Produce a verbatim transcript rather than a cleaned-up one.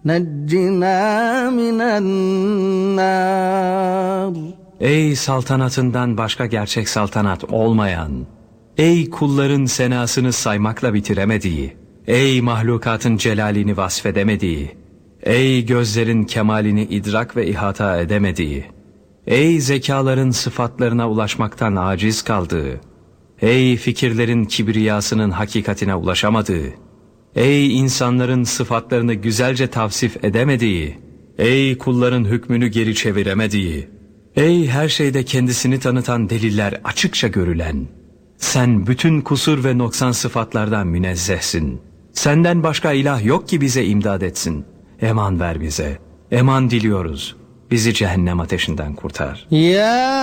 نجنا من النار. Ey saltanatından başka gerçek saltanat olmayan, ey kulların senasını saymakla bitiremediği, ey mahlukatın celalini vasfedemediği, ey gözlerin kemalini idrak ve ihata edemediği, ey zekaların sıfatlarına ulaşmaktan aciz kaldığı, ey fikirlerin kibriyasının hakikatine ulaşamadığı, ey insanların sıfatlarını güzelce tavsif edemediği, ey kulların hükmünü geri çeviremediği, ey her şeyde kendisini tanıtan deliller açıkça görülen, sen bütün kusur ve noksan sıfatlardan münezzehsin. Senden başka ilah yok ki bize imdad etsin. Eman ver bize, eman diliyoruz. Bizi cehennem ateşinden kurtar. Ya